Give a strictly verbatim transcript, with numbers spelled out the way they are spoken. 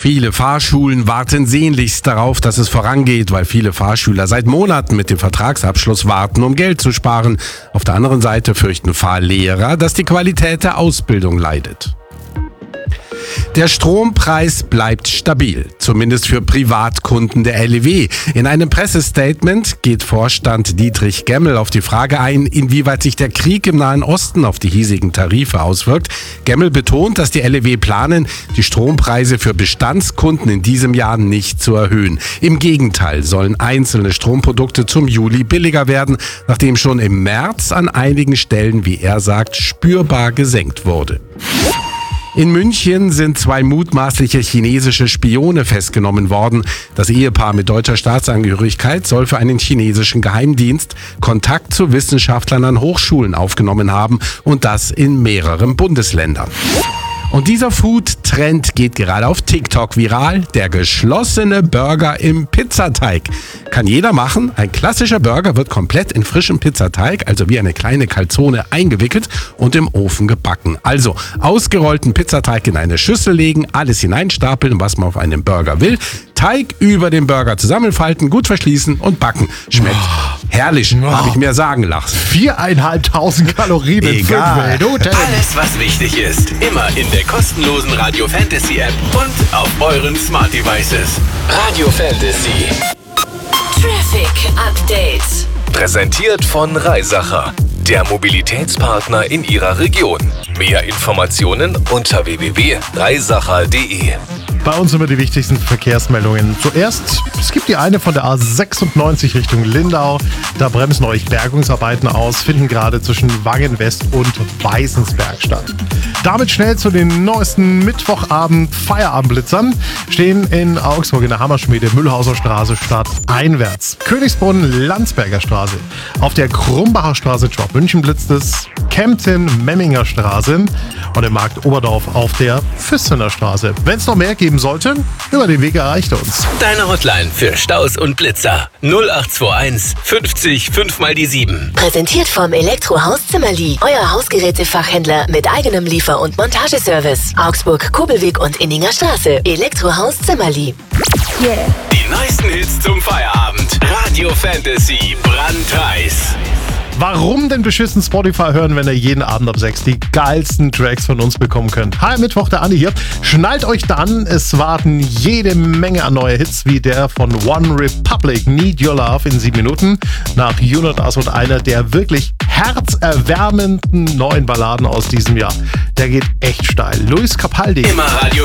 Viele Fahrschulen warten sehnlichst darauf, dass es vorangeht, weil viele Fahrschüler seit Monaten mit dem Vertragsabschluss warten, um Geld zu sparen. Auf der anderen Seite fürchten Fahrlehrer, dass die Qualität der Ausbildung leidet. Der Strompreis bleibt stabil, zumindest für Privatkunden der L E W. In einem Pressestatement geht Vorstand Dietrich Gemmel auf die Frage ein, inwieweit sich der Krieg im Nahen Osten auf die hiesigen Tarife auswirkt. Gemmel betont, dass die L E W planen, die Strompreise für Bestandskunden in diesem Jahr nicht zu erhöhen. Im Gegenteil sollen einzelne Stromprodukte zum Juli billiger werden, nachdem schon im März an einigen Stellen, wie er sagt, spürbar gesenkt wurde. In München sind zwei mutmaßliche chinesische Spione festgenommen worden. Das Ehepaar mit deutscher Staatsangehörigkeit soll für einen chinesischen Geheimdienst Kontakt zu Wissenschaftlern an Hochschulen aufgenommen haben und das in mehreren Bundesländern. Und dieser Food-Trend geht gerade auf TikTok viral. Der geschlossene Burger im Pizzateig. Kann jeder machen. Ein klassischer Burger wird komplett in frischem Pizzateig, also wie eine kleine Calzone, eingewickelt und im Ofen gebacken. Also ausgerollten Pizzateig in eine Schüssel legen, alles hineinstapeln, was man auf einem Burger will. Teig über den Burger zusammenfalten, gut verschließen und backen. Schmeckt oh. herrlich, oh. habe ich mir sagen lassen. Viereinhalbtausend Kalorien in fünf Minuten. Alles, was wichtig ist, immer in der kostenlosen Radio Fantasy App und auf euren Smart Devices. Radio Fantasy. Traffic Update. Präsentiert von Reisacher, der Mobilitätspartner in Ihrer Region. Mehr Informationen unter w w w punkt reisacher punkt d e. Bei uns immer die wichtigsten Verkehrsmeldungen. Zuerst, es gibt die eine von der A sechsundneunzig Richtung Lindau. Da bremsen euch Bergungsarbeiten aus, finden gerade zwischen Wangen West und Weißensberg statt. Damit schnell zu den neuesten Mittwochabend-Feierabendblitzern. Stehen in Augsburg in der Hammerschmiede, Mühlhauser Straße stadteinwärts. Königsbrunn-Landsberger Straße. Auf der Krumbacher Straße in Schwab-München blitzt es. Kempten-Memminger Straße und im Markt Oberdorf auf der Füssener Straße. Wenn es noch mehr geben sollte, über den Weg erreicht er uns. Deine Hotline für Staus und Blitzer null acht zwei eins fünfzig fünf mal die sieben. Präsentiert vom Elektrohaus Zimmerli. Euer Hausgerätefachhändler mit eigenem Liefer- und Montageservice. Augsburg, Kobelweg und Inninger Straße. Elektrohaus Zimmerli. Yeah. Die neuesten Hits zum Feierabend. Radio Fantasy brandheiß. Warum denn beschissen Spotify hören, wenn ihr jeden Abend ab sechs die geilsten Tracks von uns bekommen könnt? Hi, Mittwoch, der Andi hier. Schnallt euch dann, es warten jede Menge an neue Hits, wie der von One Republic, Need Your Love in sieben Minuten. Nach You Not Us und einer der wirklich herzerwärmenden neuen Balladen aus diesem Jahr. Der geht echt steil. Luis Capaldi. Immer Radio